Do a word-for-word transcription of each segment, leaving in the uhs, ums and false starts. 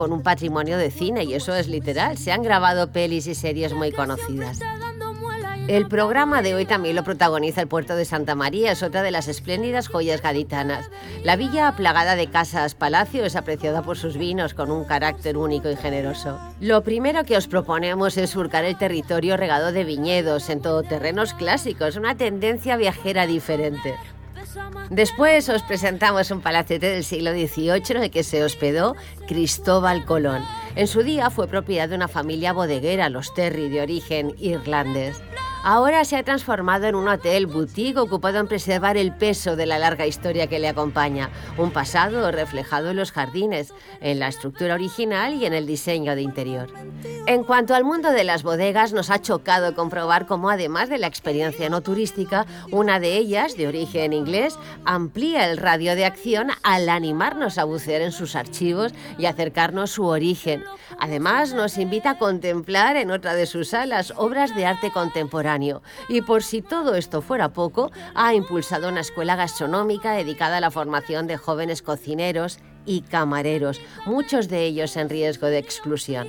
con un patrimonio de cine, y eso es literal. Se han grabado pelis y series muy conocidas. El programa de hoy también lo protagoniza el puerto de Santa María, es otra de las espléndidas joyas gaditanas. La villa, plagada de casas palacio, es apreciada por sus vinos con un carácter único y generoso. Lo primero que os proponemos es surcar el territorio regado de viñedos en todoterrenos clásicos, una tendencia viajera diferente. Después os presentamos un palacete del siglo dieciocho en el que se hospedó Cristóbal Colón. En su día fue propiedad de una familia bodeguera, los Terry, de origen irlandés. Ahora se ha transformado en un hotel boutique ocupado en preservar el peso de la larga historia que le acompaña, un pasado reflejado en los jardines, en la estructura original y en el diseño de interior. En cuanto al mundo de las bodegas, nos ha chocado comprobar cómo, además de la experiencia no turística, una de ellas, de origen inglés, amplía el radio de acción al animarnos a bucear en sus archivos y acercarnos su origen. Además, nos invita a contemplar en otra de sus salas obras de arte contemporáneo. Y por si todo esto fuera poco, ha impulsado una escuela gastronómica dedicada a la formación de jóvenes cocineros y camareros, muchos de ellos en riesgo de exclusión.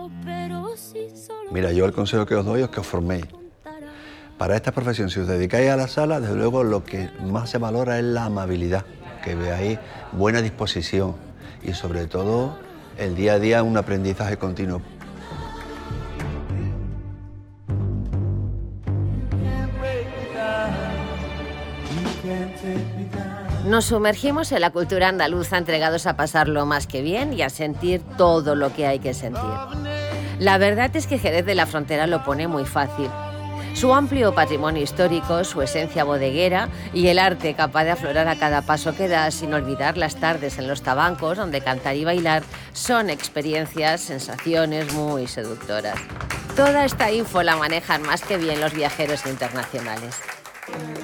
Mira, yo el consejo que os doy es que os forméis. Para esta profesión, si os dedicáis a la sala, desde luego lo que más se valora es la amabilidad, que veáis buena disposición y sobre todo el día a día un aprendizaje continuo. Nos sumergimos en la cultura andaluza, entregados a pasarlo más que bien y a sentir todo lo que hay que sentir. La verdad es que Jerez de la Frontera lo pone muy fácil. Su amplio patrimonio histórico, su esencia bodeguera y el arte capaz de aflorar a cada paso que da, sin olvidar las tardes en los tabancos, donde cantar y bailar son experiencias, sensaciones muy seductoras. Toda esta info la manejan más que bien los viajeros internacionales.